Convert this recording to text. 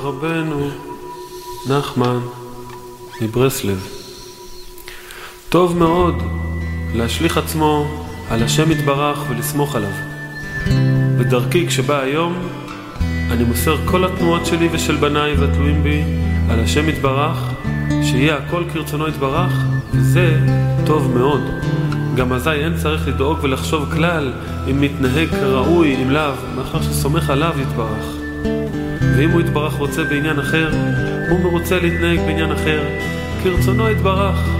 רבנו נחמן מברסלב. טוב מאוד להשליך עצמו על השם יתברך ולסמוך עליו. בדרכי כשבא היום אני מוסר כל התנועות שלי ושל בניי והתלויים בי על השם יתברך, שיהיה הכל כרצונו יתברך, וזה טוב מאוד. גם אזי אין צריך לדאוג ולחשוב כלל אם מתנהג כראוי אם לאו, מאחר שסומך עליו יתברך. ואם הוא יתברך רוצה בעניין אחר, הוא מרוצה להתנהג בעניין אחר כרצונו יתברך.